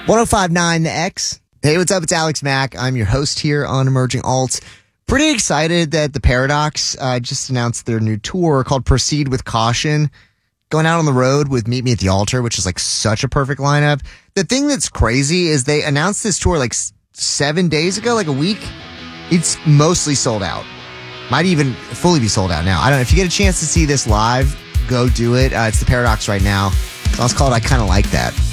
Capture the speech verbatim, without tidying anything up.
one oh five point nine The X. Hey, what's up? It's Alex Mack. I'm your host here on Emerging Alt. Pretty excited that the Paradox uh, just announced their new tour called Proceed with Caution. Going out on the road with Meet Me at the Altar, which is like such a perfect lineup. The thing that's crazy is they announced this tour like s- seven days ago, like a week. It's mostly sold out. Might even fully be sold out now. I don't know. If you get a chance to see this live, go do it. Uh, it's the Paradox right now. So it's called I Kinda Like That.